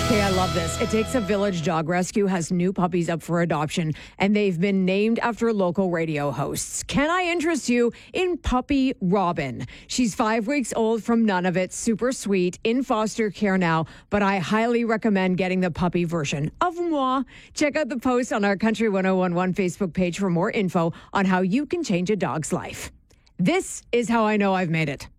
Okay, I love this. It Takes a Village Dog Rescue has new puppies up for adoption, and they've been named after local radio hosts. Can I interest you in Puppy Robin? She's 5 weeks old from Nunavut, super sweet, in foster care now, but I highly recommend getting the puppy version of moi. Check out the post on our Country 1011 Facebook page for more info on how you can change a dog's life. This is how I know I've made it.